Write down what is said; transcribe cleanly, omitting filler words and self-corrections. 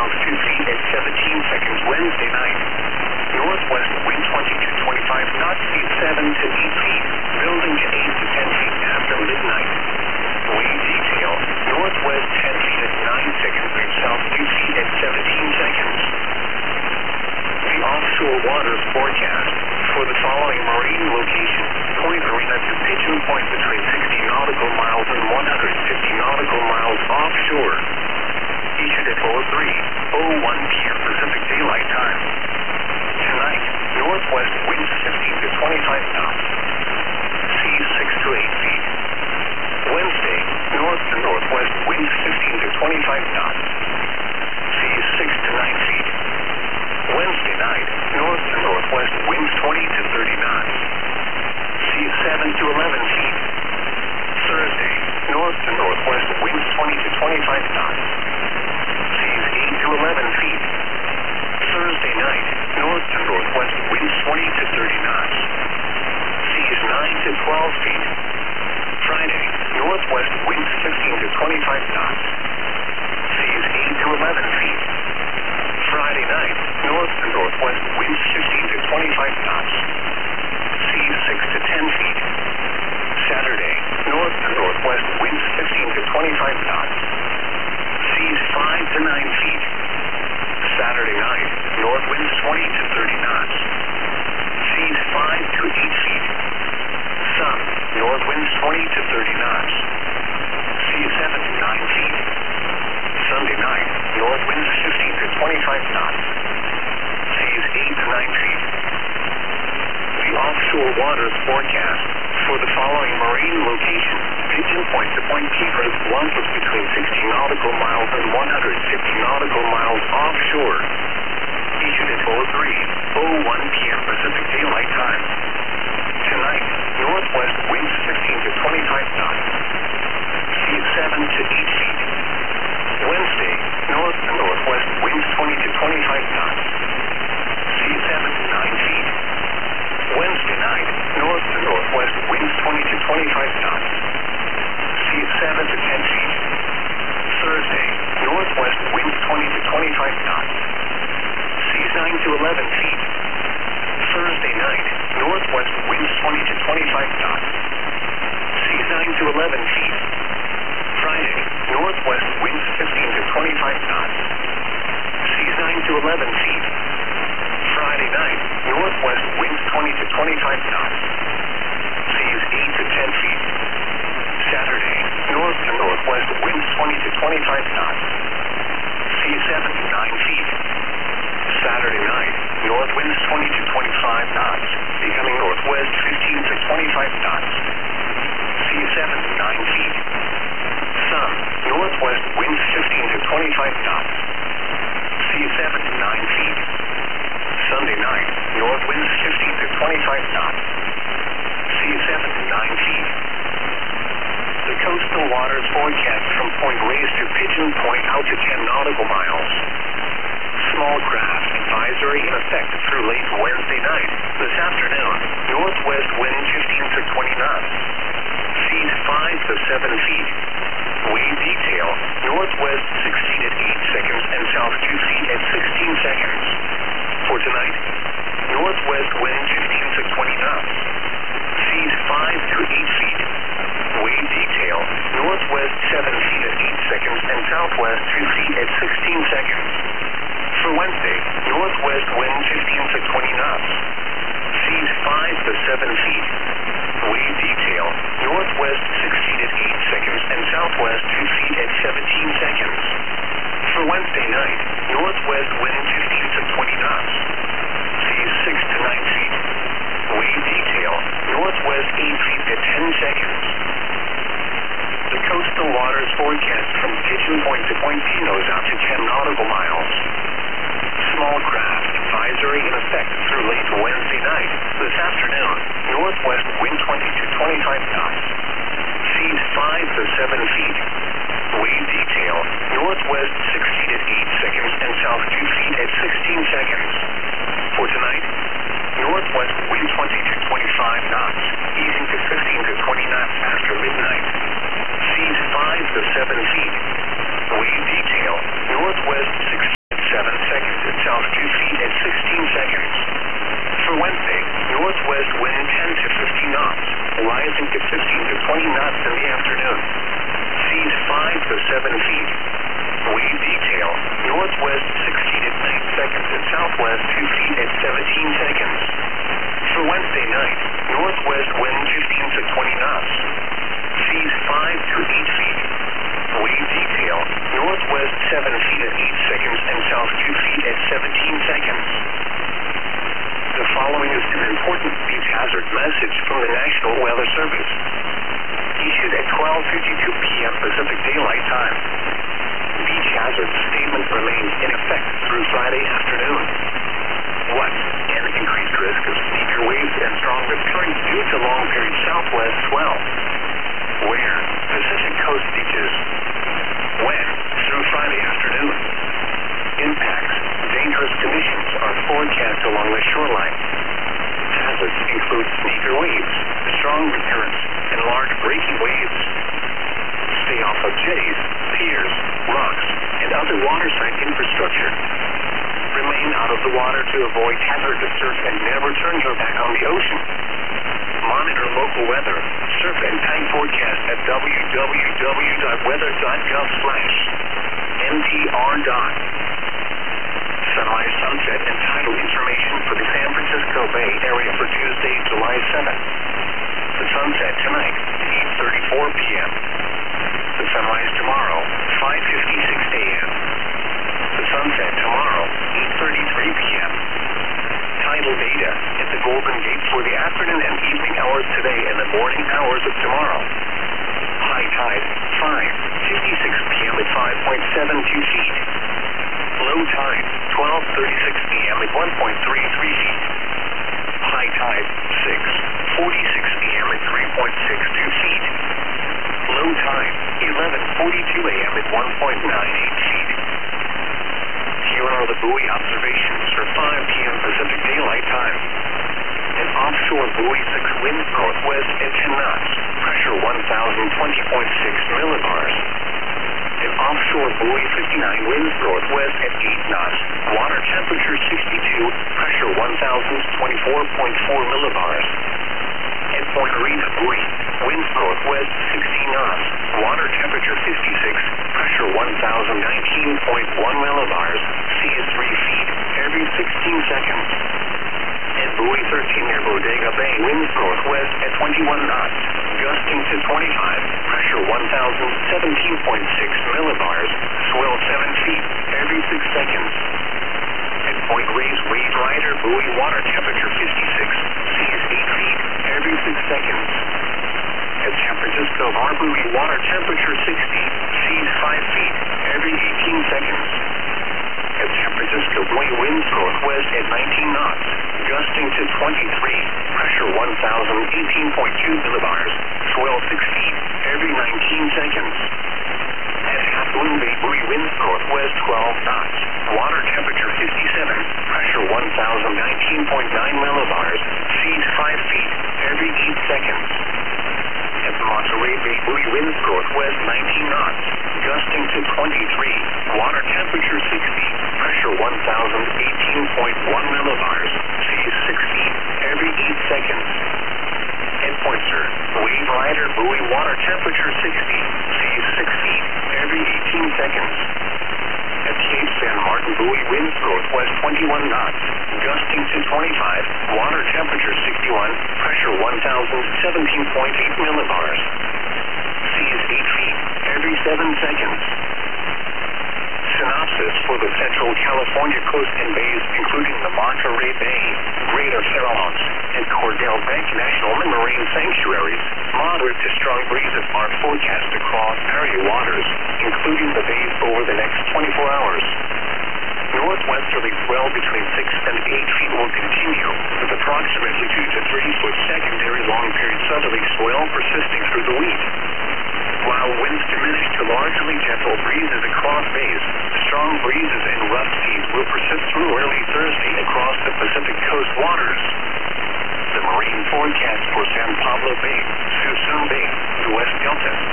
south 2 feet at 17 seconds. Wednesday night, northwest wind 20 to 25 knots, speed 7 to 8 feet, building to 8 to 10 feet after midnight. Wind detail, northwest 10 feet at 9 seconds, wind south 2 feet at 17 seconds. The offshore waters forecast for the following marine locations: Point Arena to Pigeon Point between 60 nautical miles and 150 nautical miles offshore. Issued at 03:01 p.m. Pacific Daylight Time. Tonight, northwest winds 15 to 25 knots. Seas 6 to 8 feet. Wednesday, north to northwest winds 15 to 25 knots. Seas 6 to 9 feet. Wednesday night, north to northwest winds 20 to 30 knots. Seas 7 to 11 feet. Thursday, north to northwest winds 20 to 25 knots. Seas 8 to 11 feet. Thursday night, north to northwest winds 20 to 30 knots. Seas 9 to 12 feet. Friday, northwest winds 15 to 25 knots. Seas 8 to 11 feet. Friday night, north to northwest winds 15 to 25 knots. Seas 6 to 10 feet. Saturday, north to northwest winds 15 to 25 knots. Seas 5 to 9 feet. Saturday night, north winds 20 to 30 knots. Seas 5 to 8 feet. Sun, north winds 20 to 30 knots. Seas 7 to 9 feet. Sunday night, north winds 15 to 25 knots. Seas 8 to 9 feet. The offshore waters forecast for the following marine locations: Pigeon Point to Point Keepers, one was between 60 nautical miles and 150 nautical miles offshore. Issued at 03:01 p.m. Pacific Daylight Time. Tonight, northwest winds 15 to 25 knots. Seas 7 to 8 feet. Wednesday, north to northwest winds 20 to 25 knots. Seas 7 to 9 feet. Wednesday night, north to northwest winds 20 to 25 knots. Seas 7 to 10 feet. Thursday, northwest winds 20 to 25 knots. Seas 9 to 11 feet. Thursday night, northwest winds 20 to 25 knots. Seas 9 to 11 feet. Friday, northwest winds 15 to 25 knots. Seas 9 to 11 feet. Friday night, northwest winds 20 to 25 knots. Seas 8 to 10 feet. Saturday, north to northwest winds 20 to 25 knots. Seas 7 to 9 feet. Saturday night, north winds 20 to 25 knots, becoming northwest 15 to 25 knots. Seas 7 to 9 feet. Sun, northwest winds 15 to 25 knots. Seas 7 to 9 feet. Sunday night, north winds 15 to 25 knots. Seas 7 to 9 feet. The coastal waters forecast from Point Reyes to Pigeon Point out to 10 nautical miles. Small craft advisory in effect through late Wednesday night. This afternoon, northwest wind 15 to 20 knots. Seas 5 to 7 feet. Wave detail, northwest 6 feet at 8 seconds and south 2 feet at 16 seconds. For tonight, northwest wind 15 to 20 knots. Seas 5 to 8 feet. Wave detail, northwest 7 feet at 8 seconds and southwest 2 feet at 16 seconds. For Wednesday, northwest wind 15 to 20 knots. Seas 5 to 7 feet. Wave detail, northwest 6 feet at 8 seconds and southwest 2 feet at 17 seconds. For Wednesday night, northwest wind 15 to 20 knots. Seas 6 to 9 feet. Wave detail, northwest 8 feet at 10 seconds. The coastal waters forecast from Pigeon Point to Point Pinos out to 10 nautical miles. Small craft advisory in effect through late Wednesday night. This afternoon, northwest wind 20 to 25 knots. Seas 5 to 7 feet. Wave detail, northwest 6 feet at 8 seconds and south 2 feet at 16 seconds. For tonight, northwest wind 20 to 25 knots, easing to 15 to 20 knots after midnight. Seas 5 to 7 feet. Wave detail, northwest message from the National Weather Service. Issued at 12:52 p.m. Pacific Daylight Time. Beach hazard statement remains in effect through Friday afternoon. What? An increased risk of steeper waves and strong rip currents due to long-period southwest swell. Where? Pacific coast beaches. When? Through Friday afternoon. Impacts. Dangerous conditions are forecast along the shoreline. Hazards include steeper waves, strong rip currents, and large breaking waves. Stay off of jetties, piers, rocks, and other waterside infrastructure. Remain out of the water to avoid hazardous surf and never turn your back on the ocean. Monitor local weather, surf and tide forecast at www.weather.gov/NPR. Sunrise, sunset, and tidal information for the San Francisco Bay Area for Tuesday, July 7th. The sunset tonight, 8:34 p.m. The sunrise tomorrow, 5:56 a.m. The sunset tomorrow, 8:33 p.m. Tidal data at the Golden Gate for the afternoon and evening hours today and the morning hours of tomorrow. High tide, 5:56 p.m. at 5.72 feet. Low tide, 12:36 p.m. at 1.33 feet. High tide, 6:46 p.m. at 3.62 feet. Low tide, 11:42 a.m. at 1.98 feet. Here are the buoy observations for 5 p.m. Pacific Daylight Time. An offshore buoy 6 winds northwest at 10 knots, pressure 1,020.6 millibars. An offshore buoy 59 winds northwest at 8 knots, water temperature 62, pressure 1,024.4 millibars. At Point Arena buoy, winds northwest 16 knots, water temperature 56, pressure 1,019.1 millibars, sea is 3 feet every 16 seconds. At buoy 13 near Bodega Bay, winds northwest at 21 knots, gusting to 25, pressure 1,017.6 millibars, swell 7 feet every 6 seconds. At Point Reyes Wave Rider buoy, water temperature 56, sea is 8 feet every 6 seconds. At San Francisco Bar buoy, water temperature 60, sea is 5 feet every 18 seconds. At San Francisco buoy, winds northwest at 19 knots, gusting to 23, pressure 1,018.2 millibars, swell 6 feet every 19 seconds. At Half Moon Bay buoy, winds northwest 12 knots, water temperature 57, pressure 1,019.9 millibars, sea is 5 feet every 8 seconds. At Monterey Bay buoy, winds northwest 19 knots, gusting to 23, water temperature 60, pressure 1,018.1 millibars, sea is 6 feet every 8 seconds. At Pointer, Wave Rider buoy, water temperature 60, sea is 6 feet every 18 seconds. At Cape San Martin buoy, winds northwest 21 knots, gusting to 25, water temperature 61, pressure 1,017.8 millibars. Sea is 8 feet every 7 seconds. Synopsis for the Central California coast and bays, including the Monterey Bay, Greater Farallones, and Cordell Bank National Marine Sanctuaries. Moderate to strong breezes are forecast across area waters, including the bays over the next 24 hours. Northwesterly swell between 6 and 8 feet will continue, with approximately 2 to 3 foot secondary long-period southerly swell persisting through the week. While winds diminish to largely gentle breezes across bays, strong breezes and rough seas will persist through early Thursday across the Pacific coast waters. The marine forecast for San Pablo Bay, Suisun Bay, the West Delta,